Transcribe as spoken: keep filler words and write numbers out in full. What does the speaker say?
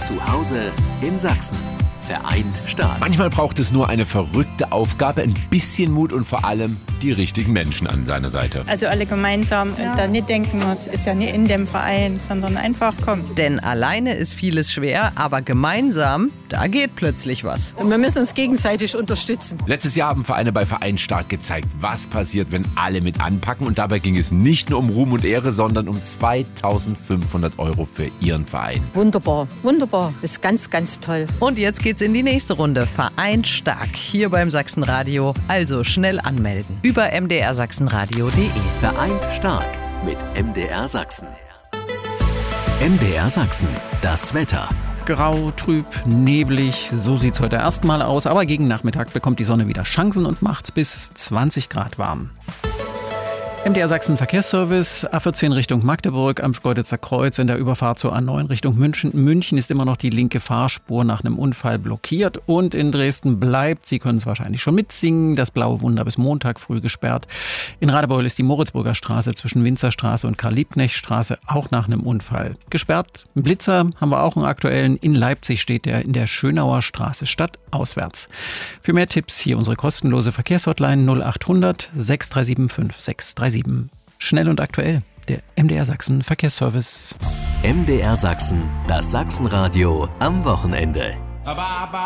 Zu Hause in Sachsen. Vereint stark. Manchmal braucht es nur eine verrückte Aufgabe, ein bisschen Mut und vor allem die richtigen Menschen an seiner Seite. Also alle gemeinsam, ja. Da nicht denken, es ist ja nicht in dem Verein, sondern einfach kommen. Denn alleine ist vieles schwer, aber gemeinsam, da geht plötzlich was. Und wir müssen uns gegenseitig unterstützen. Letztes Jahr haben Vereine bei Vereint stark gezeigt, was passiert, wenn alle mit anpacken. Und dabei ging es nicht nur um Ruhm und Ehre, sondern um zweitausendfünfhundert Euro für ihren Verein. Wunderbar, wunderbar. Ist ganz, ganz toll. Und jetzt geht's in die nächste Runde. Vereint stark hier beim Sachsenradio. Also schnell anmelden. Über m d r sachsenradio punkt d e. Vereint stark mit M D R Sachsen. M D R Sachsen, das Wetter. Grau, trüb, neblig, so sieht's heute erstmal aus. Aber gegen Nachmittag bekommt die Sonne wieder Chancen und macht's bis zwanzig Grad warm. M D R Sachsen Verkehrsservice, A vierzehn Richtung Magdeburg am Schkeuditzer Kreuz in der Überfahrt zur A neun Richtung München. München ist immer noch die linke Fahrspur nach einem Unfall blockiert und in Dresden bleibt, Sie können es wahrscheinlich schon mitsingen, das Blaue Wunder bis Montag früh gesperrt. In Radebeul ist die Moritzburger Straße zwischen Winzerstraße und Karl-Liebknecht-Straße auch nach einem Unfall gesperrt. Ein Blitzer haben wir auch einen aktuellen. In Leipzig steht der in der Schönauer Straße stadtauswärts. Für mehr Tipps hier unsere kostenlose Verkehrshotline null acht hundert sechs drei sieben fünf sechs drei sieben. Schnell und aktuell, der M D R Sachsen Verkehrsservice. M D R Sachsen, das Sachsenradio am Wochenende.